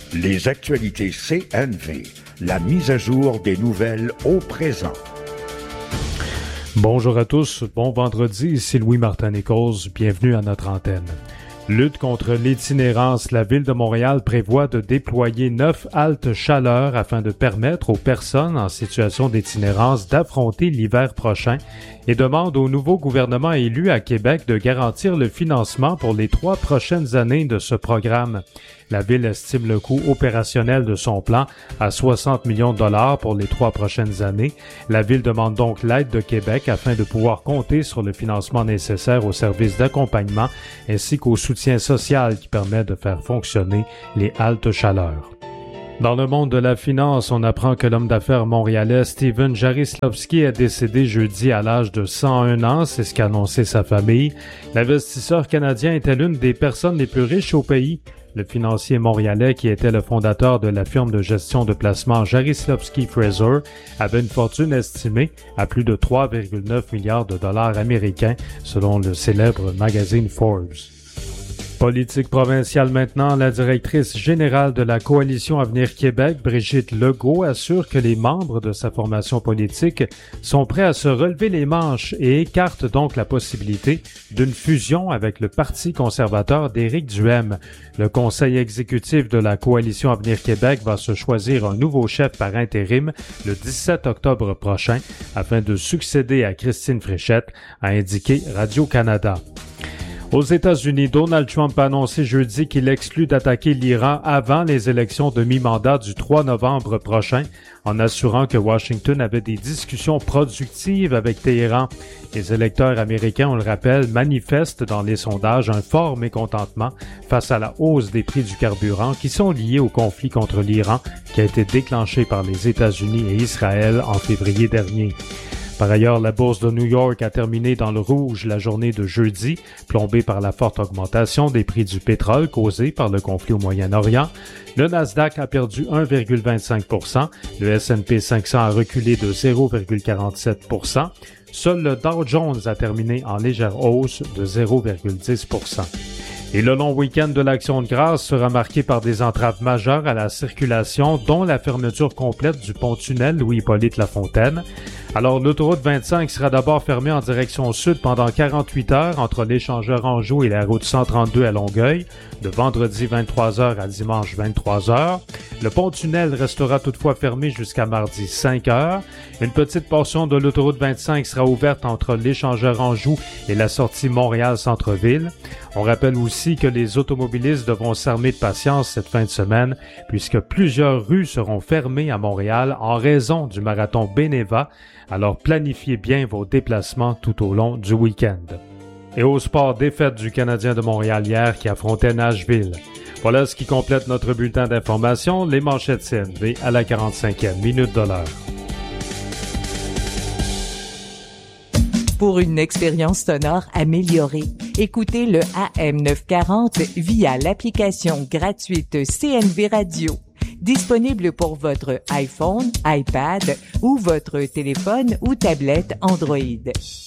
Les actualités CNV, la mise à jour des nouvelles au présent. Bonjour à tous, bon vendredi, ici Louis-Martin Nichols, bienvenue à notre antenne. Lutte contre l'itinérance, la Ville de Montréal prévoit de déployer 9 haltes chaleur afin de permettre aux personnes en situation d'itinérance d'affronter l'hiver prochain et demande au nouveau gouvernement élu à Québec de garantir le financement pour les 3 prochaines années de ce programme. La Ville estime le coût opérationnel de son plan à 60 millions de dollars pour les 3 prochaines années. La Ville demande donc l'aide de Québec afin de pouvoir compter sur le financement nécessaire aux services d'accompagnement ainsi qu'au soutien social qui permet de faire fonctionner les haltes chaleur. Dans le monde de la finance, on apprend que l'homme d'affaires montréalais Steven Jaroslavsky est décédé jeudi à l'âge de 101 ans, c'est ce qu'a annoncé sa famille. L'investisseur canadien était l'une des personnes les plus riches au pays. Le financier montréalais, qui était le fondateur de la firme de gestion de placement Jaroslavsky Fraser, avait une fortune estimée à plus de 3,9 milliards de dollars américains, selon le célèbre magazine Forbes. Politique provinciale maintenant, la directrice générale de la Coalition Avenir Québec, Brigitte Legault, assure que les membres de sa formation politique sont prêts à se relever les manches et écartent donc la possibilité d'une fusion avec le Parti conservateur d'Éric Duhaime. Le conseil exécutif de la Coalition Avenir Québec va se choisir un nouveau chef par intérim le 17 octobre prochain afin de succéder à Christine Fréchette, a indiqué Radio-Canada. Aux États-Unis, Donald Trump a annoncé jeudi qu'il exclut d'attaquer l'Iran avant les élections de mi-mandat du 3 novembre prochain, en assurant que Washington avait des discussions productives avec Téhéran. Les électeurs américains, on le rappelle, manifestent dans les sondages un fort mécontentement face à la hausse des prix du carburant qui sont liés au conflit contre l'Iran qui a été déclenché par les États-Unis et Israël en février dernier. Par ailleurs, la bourse de New York a terminé dans le rouge la journée de jeudi, plombée par la forte augmentation des prix du pétrole causée par le conflit au Moyen-Orient. Le Nasdaq a perdu 1,25 %, le S&P 500 a reculé de 0,47 %. Seul le Dow Jones a terminé en légère hausse de 0,10 %. Et le long week-end de l'Action de grâce sera marqué par des entraves majeures à la circulation, dont la fermeture complète du pont-tunnel Louis-Hippolyte Lafontaine. Alors, l'autoroute 25 sera d'abord fermée en direction sud pendant 48 heures entre l'échangeur Anjou et la route 132 à Longueuil, de vendredi 23h à dimanche 23h. Le pont-tunnel restera toutefois fermé jusqu'à mardi 5h. Une petite portion de l'autoroute 25 sera ouverte entre l'échangeur Anjou et la sortie Montréal-Centre-Ville. On rappelle aussi que les automobilistes devront s'armer de patience cette fin de semaine puisque plusieurs rues seront fermées à Montréal en raison du marathon Beneva. Alors planifiez bien vos déplacements tout au long du week-end. Et au sport, défaite du Canadien de Montréal hier qui affrontait Nashville. Voilà ce qui complète notre bulletin d'information, les manchettes CNV à la 45e minute de l'heure. Pour une expérience sonore améliorée, écoutez le AM940 via l'application gratuite CNV Radio. Disponible pour votre iPhone, iPad ou votre téléphone ou tablette Android.